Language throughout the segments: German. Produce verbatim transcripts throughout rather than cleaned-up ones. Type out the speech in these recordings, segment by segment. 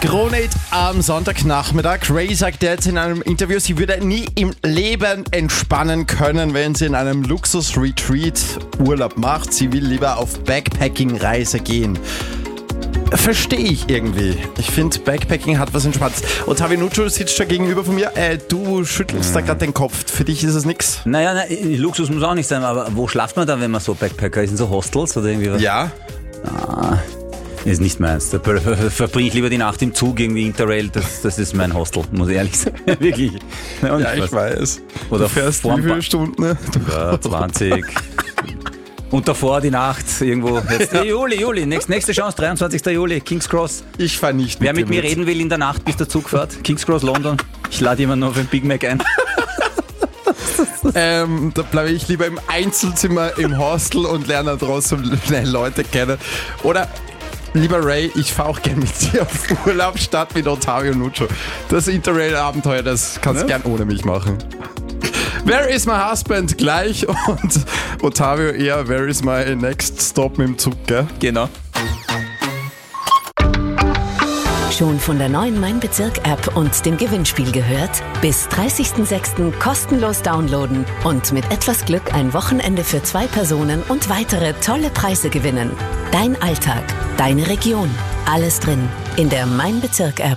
Krone am Sonntagnachmittag. Ray sagt jetzt in einem Interview, sie würde nie im Leben entspannen können, wenn sie in einem Luxus-Retreat Urlaub macht. Sie will lieber auf Backpacking-Reise gehen. Verstehe ich irgendwie. Ich finde, Backpacking hat was Entspanntes. Und Tavi Nuccio sitzt da gegenüber von mir. Äh, du schüttelst da gerade den Kopf. Für dich ist es nix? Naja, na, Luxus muss auch nicht sein, aber wo schlaft man da, wenn man so Backpacker ist? In so Hostels oder irgendwie was? Ja. Ah, ist nicht meins. Da verbringe ich lieber die Nacht im Zug, irgendwie Interrail. Das, das ist mein Hostel, muss ich ehrlich sagen. Wirklich. Ja, ja ich weiß. Oder du fährst wie viele Stunden? Ne? Ja, zwanzig. Und davor die Nacht irgendwo. Jetzt, hey, Juli, Juli, nächste, nächste Chance, dreiundzwanzigster Juli, King's Cross. Ich fahr nicht mit Wer mit mir mit. reden will in der Nacht, bis der Zug fährt, King's Cross, London. Ich lade jemanden auf ein Big Mac ein. ähm, da bleibe ich lieber im Einzelzimmer im Hostel und lerne trotzdem schnell Leute kennen. Oder, lieber Ray, ich fahre auch gerne mit dir auf Urlaub statt mit Ottavio Nuccio. Das Interrail-Abenteuer, das kannst du ja? gern ohne mich machen. Where is my husband? Gleich und Ottavio eher Where is my next stop mit dem Zug, gell? Genau. Schon von der neuen Mein Bezirk-App und dem Gewinnspiel gehört? Bis dreißigsten sechsten kostenlos downloaden und mit etwas Glück ein Wochenende für zwei Personen und weitere tolle Preise gewinnen. Dein Alltag, deine Region, alles drin in der Mein Bezirk-App.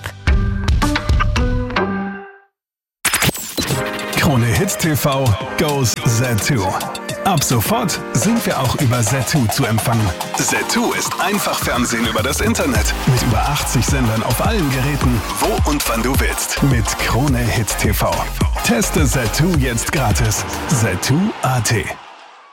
Krone Hit T V goes Z two. Ab sofort sind wir auch über Z two zu empfangen. Z two ist einfach Fernsehen über das Internet. Mit über achtzig Sendern auf allen Geräten, wo und wann du willst. Mit Krone Hit T V. Teste Z two jetzt gratis. Z two punkt A T.